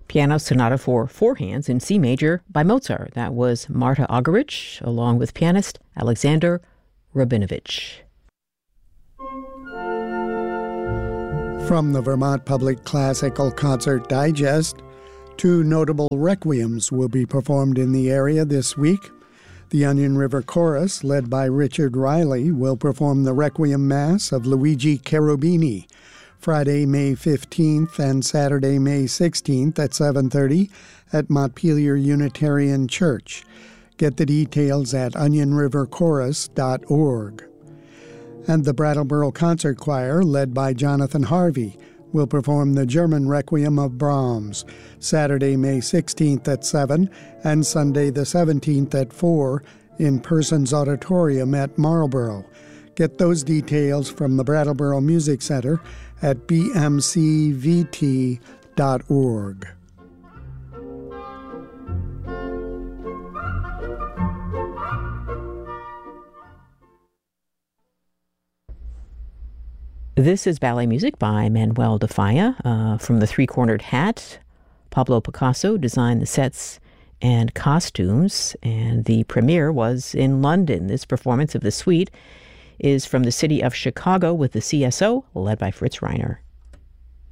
Piano Sonata for Four Hands in C major by Mozart. That was Marta Argerich, along with pianist Alexander Rabinovich. From the Vermont Public Classical Concert Digest, 2 notable requiems will be performed in the area this week. The Onion River Chorus, led by Richard Riley, will perform the Requiem Mass of Luigi Cherubini, Friday, May 15th and Saturday, May 16th at 7:30 at Montpelier Unitarian Church. Get the details at onionriverchorus.org. And the Brattleboro Concert Choir, led by Jonathan Harvey, will perform the German Requiem of Brahms, Saturday, May 16th at 7 and Sunday the 17th at 4 in Persons Auditorium at Marlborough. Get those details from the Brattleboro Music Center at bmcvt.org. This is ballet music by Manuel de Falla from The Three-Cornered Hat. Pablo Picasso designed the sets and costumes, and the premiere was in London. This performance of the suite is from the city of Chicago with the CSO, led by Fritz Reiner.